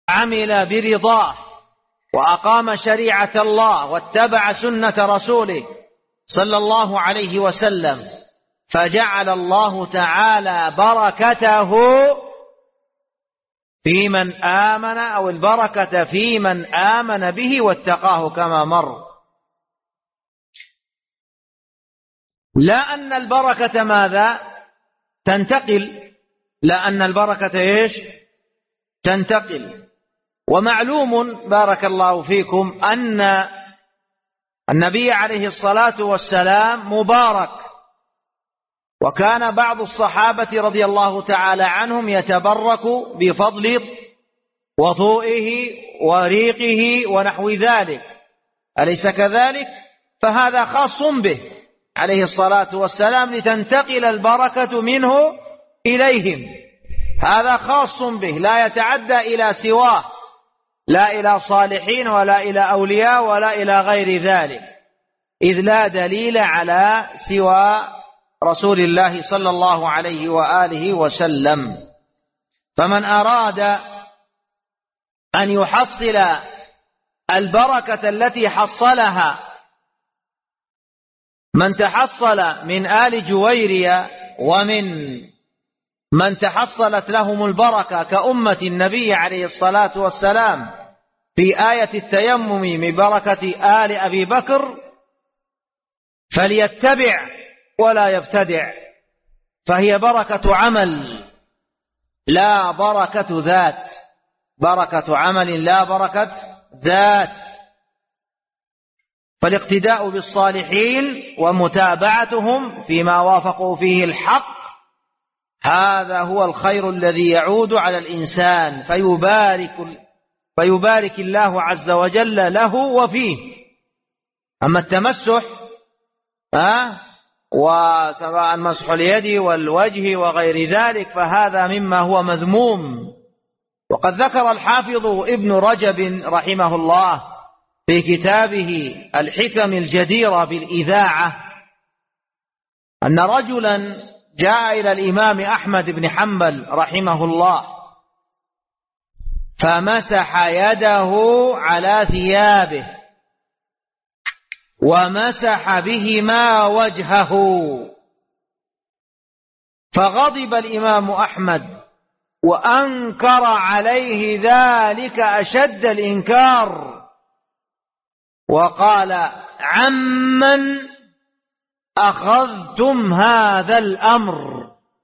عمل برضاه وأقام شريعة الله واتبع سنة رسوله صلى الله عليه وسلم، فجعل الله تعالى بركته في من آمن، أو البركة في من آمن به واتقاه كما مر. لا أن البركة ماذا؟ تنتقل، لا أن البركة إيش؟ تنتقل. ومعلوم بارك الله فيكم أن النبي عليه الصلاة والسلام مبارك، وكان بعض الصحابة رضي الله تعالى عنهم يتبرك بفضل وضوئه وريقه ونحو ذلك، أليس كذلك؟ فهذا خاص به عليه الصلاة والسلام لتنتقل البركة منه إليهم، هذا خاص به لا يتعدى إلى سواه، لا إلى صالحين ولا إلى أولياء ولا إلى غير ذلك، إذ لا دليل على سوى رسول الله صلى الله عليه وآله وسلم. فمن أراد أن يحصل البركة التي حصلها من تحصل من آل جويرية ومن من تحصلت لهم البركة كأمة النبي عليه الصلاة والسلام في آية التيمم من بركة آل أبي بكر، فليتبع ولا يبتدع، فهي بركة عمل لا بركة ذات، بركة عمل لا بركة ذات. فالاقتداء بالصالحين ومتابعتهم فيما وافقوا فيه الحق، هذا هو الخير الذي يعود على الإنسان فيبارك الله عز وجل له وفيه. أما التمسح وسواء مسح اليد والوجه وغير ذلك فهذا مما هو مذموم. وقد ذكر الحافظ ابن رجب رحمه الله في كتابه الحكم الجديرة بالإذاعة أن رجلا جاء إلى الإمام أحمد بن حنبل رحمه الله فمسح يده على ثيابه ومسح بهما وجهه، فغضب الإمام أحمد وأنكر عليه ذلك أشد الإنكار، وقال: عمن أخذتم هذا الأمر؟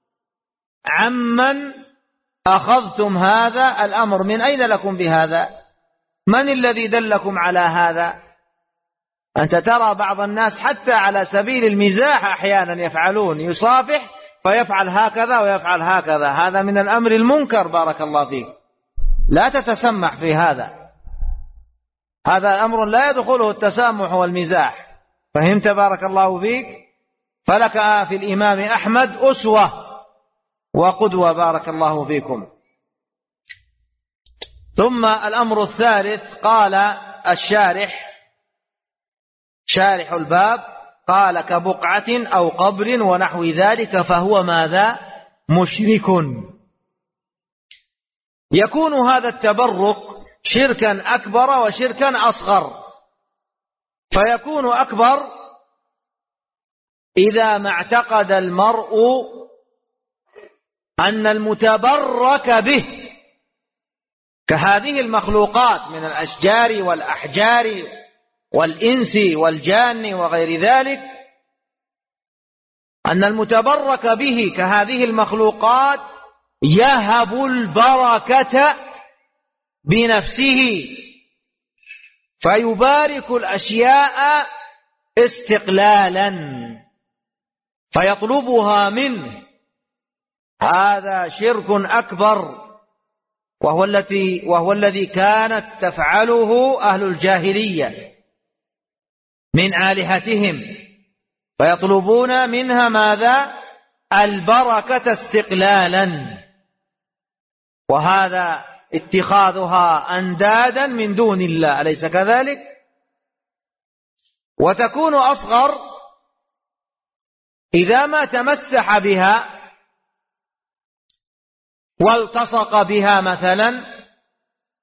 عمن أخذتم هذا الأمر؟ من أين لكم بهذا؟ من الذي دلكم على هذا؟ أنت ترى بعض الناس حتى على سبيل المزاح أحيانا يفعلون، يصافح فيفعل هكذا ويفعل هكذا، هذا من الأمر المنكر بارك الله فيك، لا تتسمح في هذا، هذا أمر لا يدخله التسامح والمزاح، فهمت بارك الله فيك؟ فلك في الإمام أحمد أسوة وقدوة بارك الله فيكم. ثم الأمر الثالث، قال الشارح شارح الباب، قال: كبقعة أو قبر ونحو ذلك فهو ماذا؟ مشرك. يكون هذا التبرك شركا أكبر وشركا أصغر، فيكون أكبر إذا ما اعتقد المرء أن المتبرك به كهذه المخلوقات من الأشجار والأحجار والإنس والجان وغير ذلك، أن المتبرك به كهذه المخلوقات يهب البركة بنفسه، فيبارك الأشياء استقلالا فيطلبها منه، هذا شرك أكبر، وهو الذي كانت تفعله أهل الجاهلية من آلهتهم، فيطلبون منها ماذا؟ البركة استقلالا، وهذا اتخاذها أندادا من دون الله، أليس كذلك؟ وتكون أصغر إذا ما تمسح بها والتصق بها مثلا